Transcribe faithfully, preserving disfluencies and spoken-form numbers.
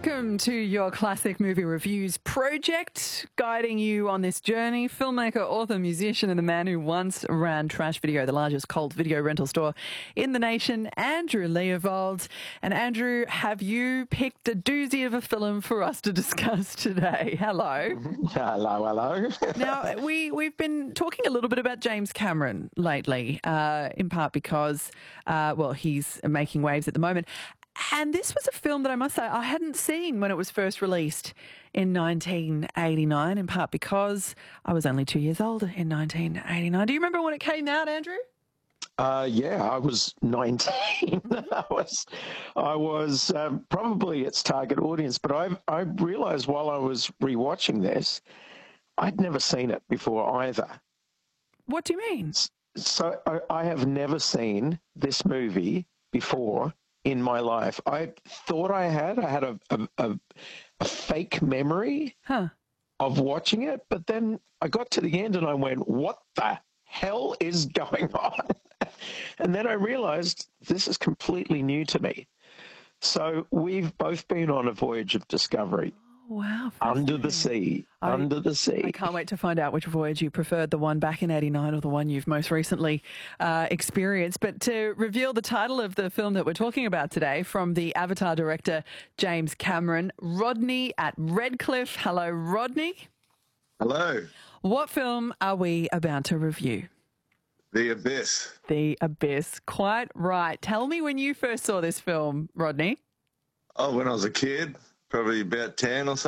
Welcome to your Classic Movie Reviews project, guiding you on this journey. Filmmaker, author, musician, and the man who once ran Trash Video, the largest cult video rental store in the nation, Andrew Leovold. And Andrew, have you picked a doozy of a film for us to discuss today? Hello. Hello, hello. Now, we, we've been talking a little bit about James Cameron lately, uh, in part because, uh, well, he's making waves at the moment. And this was a film that I must say I hadn't seen when it was first released in nineteen eighty-nine, in part because I was only two years old in nineteen eighty-nine. Do you remember when it came out, Andrew? Uh, yeah, I was nineteen. I was, I was um, probably its target audience, but I I realised while I was rewatching this, I'd never seen it before either. What do you mean? So I, I have never seen this movie before in my life. I thought I had. I had a a, a, a fake memory huh. of watching it, but then I got to the end and I went, "What the hell is going on?" And then I realized this is completely new to me. So we've both been on a voyage of discovery. Wow. Under the sea. I, under the sea. I can't wait to find out which voyage you preferred, the one back in eighty-nine or the one you've most recently uh, experienced. But to reveal the title of the film that we're talking about today from the Avatar director James Cameron, Rodney at Redcliffe. Hello, Rodney. Hello. What film are we about to review? The Abyss. The Abyss. Quite right. Tell me when you first saw this film, Rodney. Oh, when I was a kid, probably about ten or something.